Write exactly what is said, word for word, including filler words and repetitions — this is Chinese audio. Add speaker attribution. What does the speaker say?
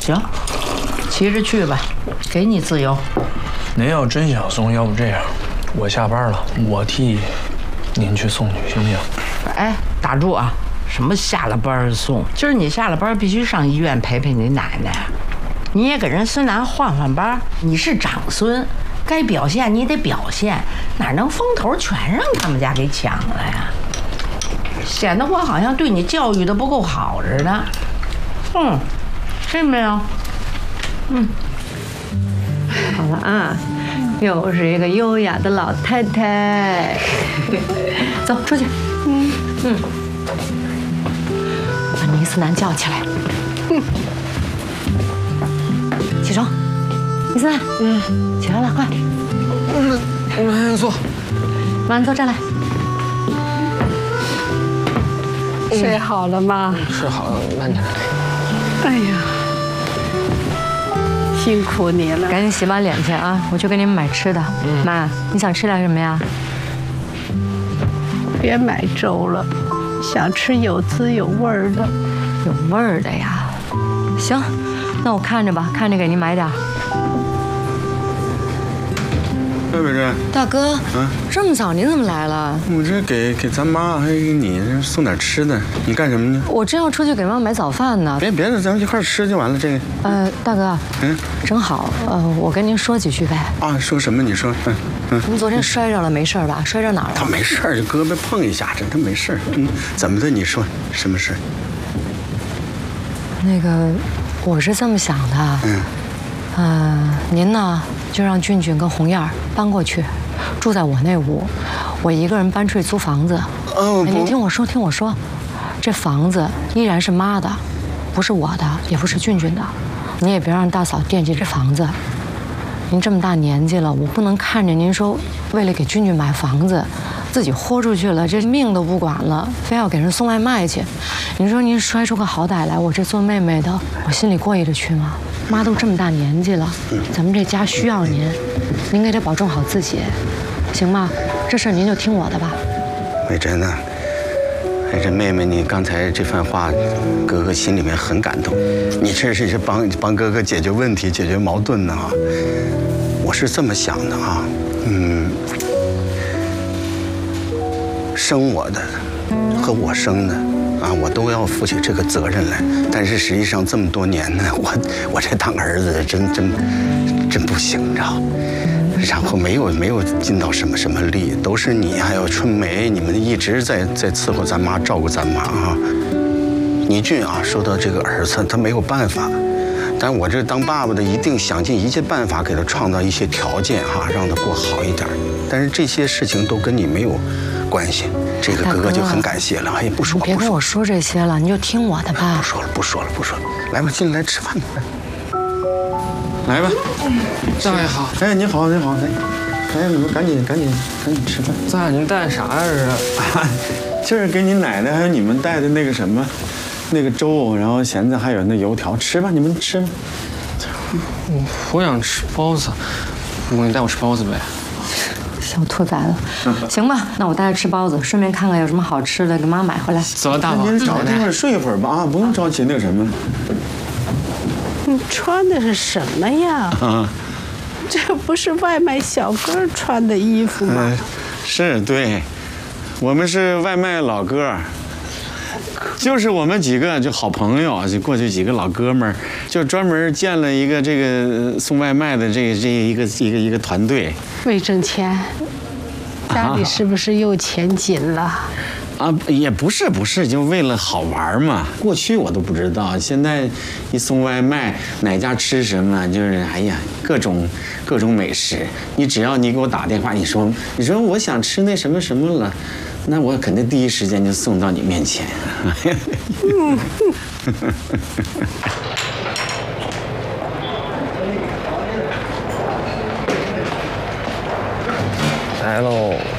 Speaker 1: 行，骑着去吧，给你自由。
Speaker 2: 您要真想送，要不这样，我下班了，我替您去送去，行不行？
Speaker 1: 哎，打住啊！什么下了班送？今儿你下了班必须上医院陪陪你奶奶，你也给人孙楠换换班。你是长孙，该表现你得表现，哪能风头全让他们家给抢了呀？显得我好像对你教育的不够好似的。嗯，听没有？嗯。
Speaker 3: 好了啊，又是一个优雅的老太太。走出去。嗯嗯。把倪思南叫起来。嗯。起床，倪思南。嗯。起来了，快。
Speaker 2: 嗯，慢坐。
Speaker 3: 慢坐，站来。睡好了吗？
Speaker 2: 睡好了，慢点。
Speaker 3: 哎呀。辛苦你了，赶紧洗把脸去啊！我去给你们买吃的。嗯、妈，你想吃点什么呀？
Speaker 4: 别买粥了，想吃有滋有味儿的。
Speaker 3: 有味儿的呀？行，那我看着吧，看着给您买点。
Speaker 5: 魏美珍，
Speaker 3: 大哥，嗯，这么早您怎么来了？
Speaker 5: 我这给给咱妈还有给你送点吃的，你干什么呢？
Speaker 3: 我正要出去给妈买早饭呢。
Speaker 5: 别别的，咱们一块吃就完了。这个，
Speaker 3: 呃，大哥，嗯，正好，呃，我跟您说几句呗。
Speaker 5: 啊，说什么？你说，嗯嗯。
Speaker 3: 您昨天摔着了，没事吧？摔着哪儿了？
Speaker 5: 他没事儿，就胳膊碰一下，这他没事儿。嗯，怎么的？你说什么事？
Speaker 3: 那个，我是这么想的。嗯。呃，您呢？就让俊俊跟红燕搬过去，住在我那屋，我一个人搬出去租房子。
Speaker 5: 哦，
Speaker 3: 您听我说，听我说，这房子依然是妈的，不是我的，也不是俊俊的。你也别让大嫂惦记这房子。您这么大年纪了，我不能看着您说为了给俊俊买房子，自己豁出去了，这命都不管了，非要给人送外卖去。您说您摔出个好歹来，我这做妹妹的，我心里过意得去吗？妈都这么大年纪了，咱们这家需要您，您给得保重好自己，行吗？这事儿您就听我的吧。
Speaker 5: 美珍呢？哎，这妹妹，你刚才这番话，哥哥心里面很感动。你这是帮帮哥哥解决问题、解决矛盾呢啊！我是这么想的啊，嗯，生我的和我生的。啊，我都要负起这个责任来，但是实际上这么多年呢，我我这当儿子的真真真不行，你知道？然后没有没有尽到什么什么力，都是你还有春梅，你们一直在在伺候咱妈，照顾咱妈啊。倪俊啊，说到这个儿子，他没有办法，但我这当爸爸的一定想尽一切办法给他创造一些条件哈、啊，让他过好一点。但是这些事情都跟你没有关系。这个哥哥就很感谢了，哎，不说，
Speaker 3: 别跟我说这些了，你就听我的吧。
Speaker 5: 不说了，不说了，不说了，来吧，进来吃饭吧。来吧，
Speaker 2: 大爷好。
Speaker 5: 哎，你好，你好，来，哎，你们赶紧赶紧赶紧吃饭。
Speaker 2: 大爷，您带啥呀？
Speaker 5: 啊，就是给你奶奶还有你们带的那个什么，那个粥，然后现在还有那油条，吃吧，你们吃吧。
Speaker 2: 我我想吃包子，我你带我吃包子呗。
Speaker 3: 小兔崽子，行吧，那我带他吃包子，顺便看看有什么好吃的，给妈买回来。
Speaker 2: 走，大宝，
Speaker 5: 您找个地方睡一会儿吧啊，不用着急那个什么。
Speaker 4: 你穿的是什么呀？啊，这不是外卖小哥穿的衣服吗？
Speaker 5: 呃、是，对，我们是外卖老哥。就是我们几个就好朋友，就过去几个老哥们儿，就专门建了一个这个送外卖的这个这一个一个一个团队。
Speaker 4: 为挣钱，家里是不是又钱紧了？
Speaker 5: 啊，也不是不是，就为了好玩嘛。过去我都不知道，现在一送外卖，哪家吃什么，就是哎呀，各种各种美食。你只要你给我打电话，你说你说我想吃那什么什么了。那我肯定第一时间就送到你面前。
Speaker 2: 来喽。